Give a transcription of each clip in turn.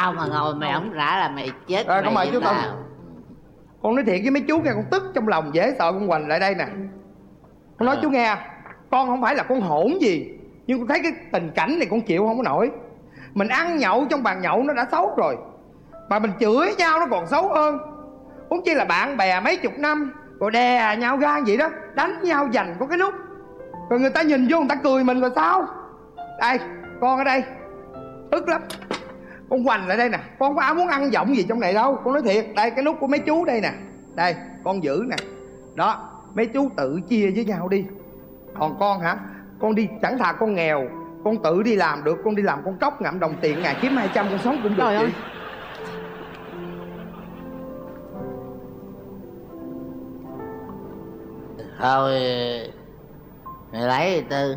tao mà ngồi mày không trả là mày chết. Rồi con mời chú Tùng. Con nói thiệt với mấy chú nghe, con tức trong lòng dễ sợ. Con Hoành lại đây nè. Con nói chú nghe, con không phải là con hỗn gì, nhưng con thấy cái tình cảnh này con chịu không có nổi. Mình ăn nhậu trong bàn nhậu nó đã xấu rồi, mà mình chửi nhau nó còn xấu hơn. Huống chi là bạn bè mấy chục năm rồi đè nhau gan vậy đó, đánh nhau giành có cái nút, rồi người ta nhìn vô người ta cười mình rồi sao? Đây, con ở đây tức lắm. Con Hoành lại đây nè, con có muốn ăn giọng gì trong này đâu. Con nói thiệt, đây cái nút của mấy chú đây nè, đây con giữ nè. Đó, mấy chú tự chia với nhau đi. Còn con hả, con đi chẳng thà con nghèo, con tự đi làm được. Con đi làm con cốc ngậm đồng tiền, ngày kiếm 200 con sống cũng được. Trời ơi. Thôi mày lấy đi Tư.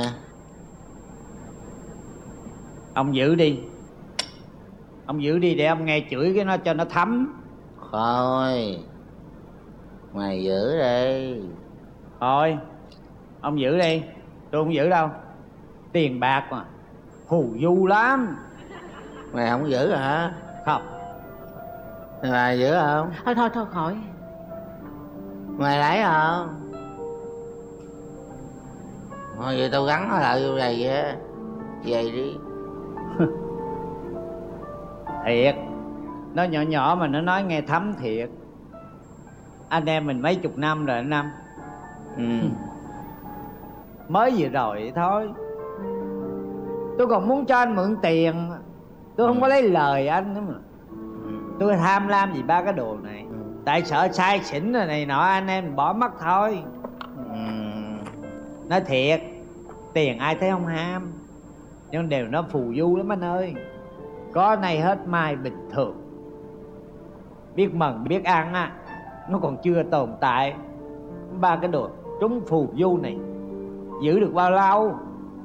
Ông giữ đi. Ông giữ đi để ông nghe chửi cái nó cho nó thấm. Thôi mày giữ đi. Thôi ông giữ đi, tôi không giữ đâu. Tiền bạc mà hù du lắm. Mày không giữ hả? Không. Mày giữ không? Thôi khỏi. Mày lấy không? Thôi vậy tao gắn nó lại vô đây vậy. Vậy đi. Thiệt, nó nhỏ nhỏ mà nó nói nghe thấm thiệt. Anh em mình mấy chục năm rồi anh Năm. Mới vừa rồi vậy thôi. Tôi còn muốn cho anh mượn tiền, tôi không có lấy lời anh nữa mà. Tôi tham lam gì ba cái đồ này. Tại sợ sai xỉn rồi này nọ, anh em bỏ mất thôi. Nói thiệt, tiền ai thấy không ham, nhưng đều nó phù du lắm anh ơi. Có này hết mai bình thường. Biết mần biết ăn á, nó còn chưa tồn tại. Ba cái đồ trúng phù du này giữ được bao lâu?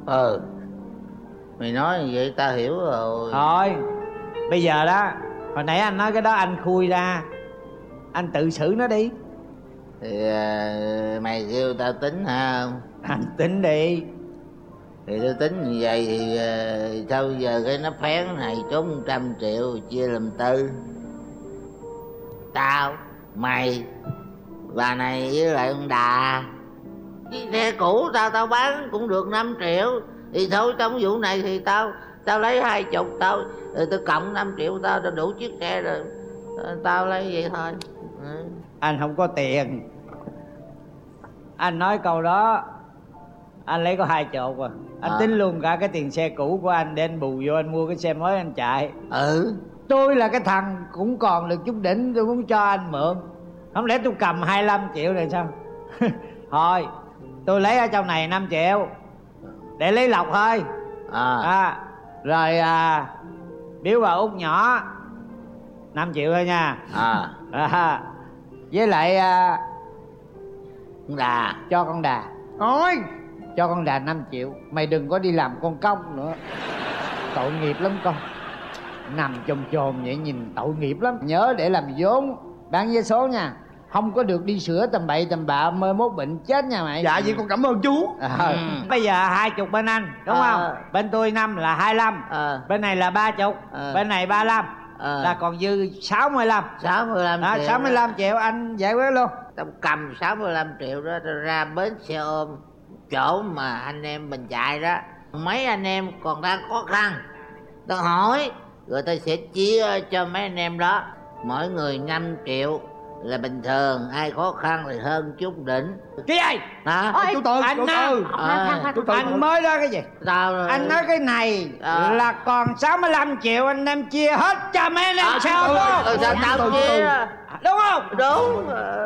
Mày nói như vậy ta hiểu rồi. Thôi bây giờ đó, hồi nãy anh nói cái đó anh khui ra, anh tự xử nó đi. Thì mày kêu tao tính hả không? Anh tính đi. Thì tôi tính như vậy thì sao giờ cái nó phén này trốn 100 triệu chia làm 4. Tao, mày, bà này với lại con Đà. Cái xe cũ tao bán cũng được 5 triệu. Thì thôi trong vụ này thì tao lấy 20, tao cộng 5 triệu tao đủ chiếc xe rồi. Tao lấy vậy thôi. Anh không có tiền. Anh nói câu đó anh lấy có 20 à. Anh tính luôn cả cái tiền xe cũ của anh để anh bù vô anh mua cái xe mới anh chạy. Tôi là cái thằng cũng còn được chút đỉnh, tôi muốn cho anh mượn. Không lẽ tôi cầm 25 triệu này sao? Thôi tôi lấy ở trong này 5 triệu để lấy lọc thôi. Rồi biếu bà Út nhỏ 5 triệu thôi nha. Với lại con Đà, cho con Đà. Thôi cho con Đà 5 triệu. Mày đừng có đi làm con công nữa, tội nghiệp lắm con. Nằm chồm chồm vậy nhìn tội nghiệp lắm. Nhớ để làm vốn bán vé số nha. Không có được đi sửa tầm bậy tầm bạ, mai mốt bệnh chết nha mày. Dạ vậy con cảm ơn chú. Bây giờ 20 bên anh đúng không? Bên tôi 5 là 25. Bên này là 30. Bên này 35. Là còn dư 65. 65 triệu. 65 triệu anh giải quyết luôn. Tao cầm 65 triệu đó tao ra bến xe ôm, chỗ mà anh em mình chạy đó. Mấy anh em còn đang khó khăn, tao hỏi rồi tao sẽ chia cho mấy anh em đó mỗi người 5 triệu là bình thường. Ai khó khăn thì hơn chút đỉnh. Cái gì? Hả? Chú Tư, anh chú Tư. Anh mới nói cái gì? Tao rồi. Anh nói cái này là còn 65 triệu anh em chia hết cho mấy anh em sao không? Sao tao chia? Đúng không? Đúng.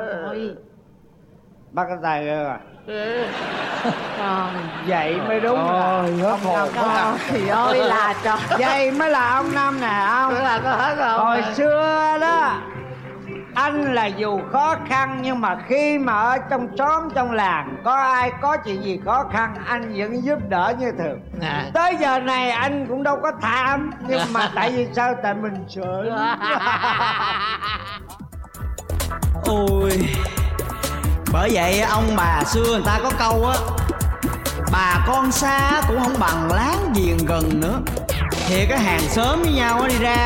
Bắt cái tay ra rồi. Vậy mới đúng. Trời ơi là trời. Vậy mới là ông Năm nè ông. Là có hết rồi. Hồi xưa đó anh là dù khó khăn nhưng mà khi mà ở trong xóm trong làng có ai có chuyện gì khó khăn anh vẫn giúp đỡ như thường. Tới giờ này anh cũng đâu có tham, nhưng mà tại vì sao? Tại mình sợ. Ôi, bởi vậy ông bà xưa người ta có câu á, bà con xa cũng không bằng láng giềng gần nữa. Thì cái hàng xóm với nhau đi ra